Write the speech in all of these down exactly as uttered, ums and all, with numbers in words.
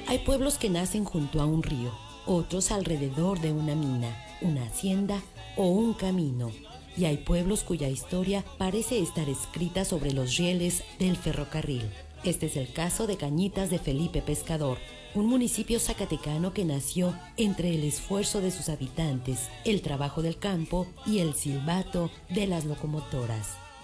Hay pueblos que nacen junto a un río, otros alrededor de una mina, una hacienda o un camino. Y hay pueblos cuya historia parece estar escrita sobre los rieles del ferrocarril. Este es el caso de Cañitas de Felipe Pescador, un municipio zacatecano que nació entre el esfuerzo de sus habitantes, el trabajo del campo y el silbato de las locomotoras.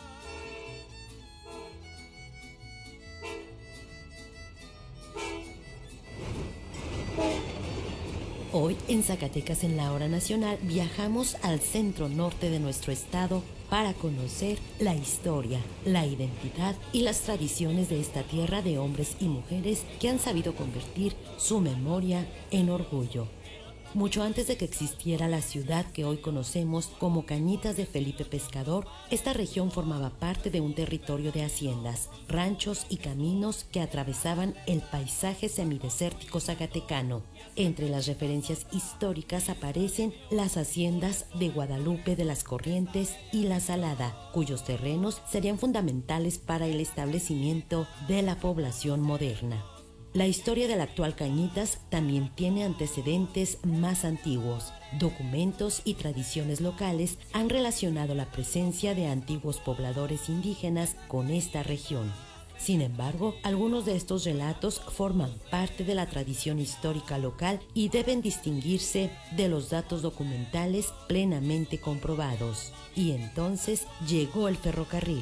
Hoy en Zacatecas en la Hora Nacional viajamos al centro norte de nuestro estado para conocer la historia, la identidad y las tradiciones de esta tierra de hombres y mujeres que han sabido convertir su memoria en orgullo. Mucho antes de que existiera la ciudad que hoy conocemos como Cañitas de Felipe Pescador, esta región formaba parte de un territorio de haciendas, ranchos y caminos que atravesaban el paisaje semidesértico zacatecano. Entre las referencias históricas aparecen las haciendas de Guadalupe de las Corrientes y La Salada, cuyos terrenos serían fundamentales para el establecimiento de la población moderna. La historia del actual Cañitas también tiene antecedentes más antiguos. Documentos y tradiciones locales han relacionado la presencia de antiguos pobladores indígenas con esta región. Sin embargo, algunos de estos relatos forman parte de la tradición histórica local y deben distinguirse de los datos documentales plenamente comprobados. Y entonces llegó el ferrocarril.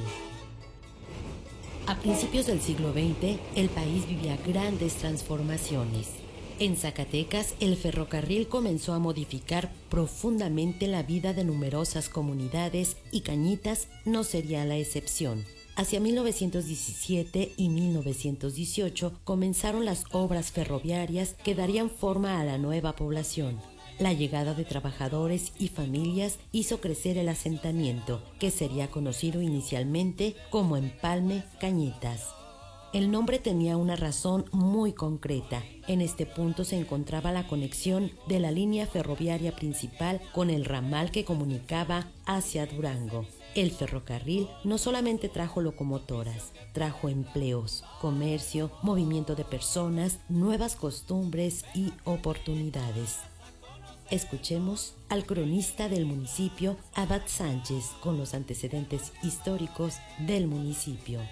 A principios del siglo veinte, el país vivía grandes transformaciones. En Zacatecas, el ferrocarril comenzó a modificar profundamente la vida de numerosas comunidades y Cañitas no sería la excepción. Hacia mil novecientos diecisiete y mil novecientos dieciocho comenzaron las obras ferroviarias que darían forma a la nueva población. La llegada de trabajadores y familias hizo crecer el asentamiento, que sería conocido inicialmente como Empalme Cañitas. El nombre tenía una razón muy concreta. En este punto se encontraba la conexión de la línea ferroviaria principal con el ramal que comunicaba hacia Durango. El ferrocarril no solamente trajo locomotoras, trajo empleos, comercio, movimiento de personas, nuevas costumbres y oportunidades. Escuchemos al cronista del municipio, Abad Sánchez, con los antecedentes históricos del municipio.